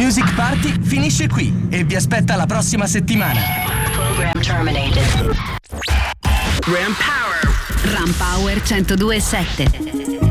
Music Party finisce qui e vi aspetta la prossima settimana. Program terminated. Ram Power 102.7.